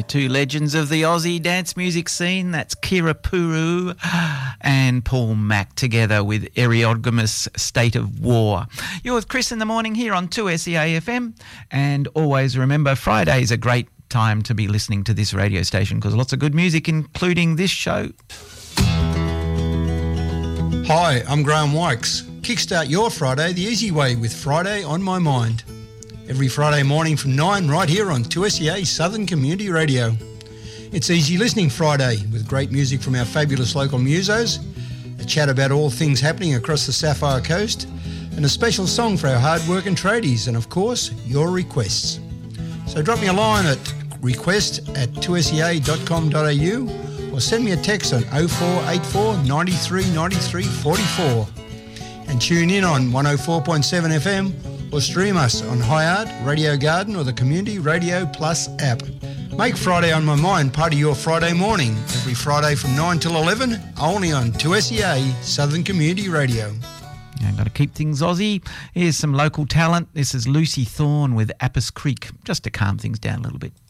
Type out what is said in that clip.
two legends of the Aussie dance music scene. That's Kira Puru and Paul Mack together with Eriogamous State of War. You're with Chris in the morning here on 2SEA FM, and always remember Friday's a great time to be listening to this radio station because lots of good music, including this show. Hi, I'm Graham Wykes. Kickstart your Friday the easy way with Friday on My Mind. Every Friday morning from 9 right here on 2SEA Southern Community Radio. It's Easy Listening Friday with great music from our fabulous local musos, a chat about all things happening across the Sapphire Coast, and a special song for our hard-working tradies, and of course, your requests. So drop me a line at request@2sea.com.au or send me a text on 0484 93 93 44. And tune in on 104.7 FM or stream us on Hi-Art, Radio Garden or the Community Radio Plus app. Make Friday on My Mind part of your Friday morning, every Friday from 9 till 11, only on 2SEA Southern Community Radio. I've got to keep things Aussie. Here's some local talent. This is Lucy Thorne with Apis Creek, just to calm things down a little bit.